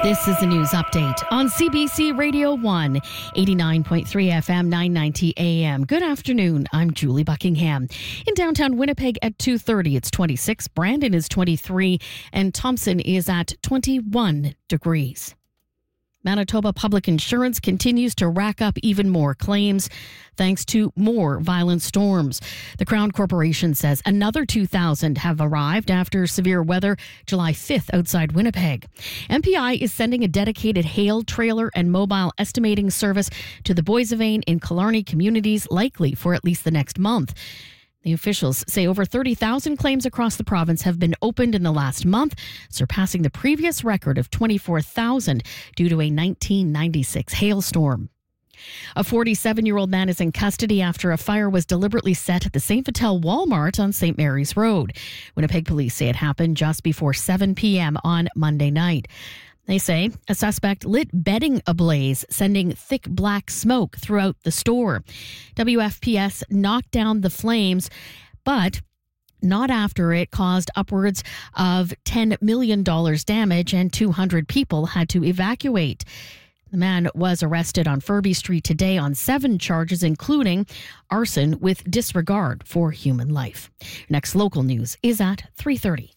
This is a news update on CBC Radio 1, 89.3 FM, 990 AM. Good afternoon. I'm Julie Buckingham. In downtown Winnipeg at 2:30, it's 26. Brandon is 23 and Thompson is at 21 degrees. Manitoba Public Insurance continues to rack up even more claims thanks to more violent storms. The Crown Corporation says another 2,000 have arrived after severe weather July 5th outside Winnipeg. MPI is sending a dedicated hail trailer and mobile estimating service to the Boissevain and Killarney communities, likely for at least the next month. The officials say over 30,000 claims across the province have been opened in the last month, surpassing the previous record of 24,000 due to a 1996 hailstorm. A 47-year-old man is in custody after a fire was deliberately set at the St. Vital Walmart on St. Mary's Road. Winnipeg police say it happened just before 7 p.m. on Monday night. They say a suspect lit bedding ablaze, sending thick black smoke throughout the store. WFPS knocked down the flames, but not after it caused upwards of $10 million damage and 200 people had to evacuate. The man was arrested on Furby Street today on 7 charges, including arson with disregard for human life. Next local news is at 3:30.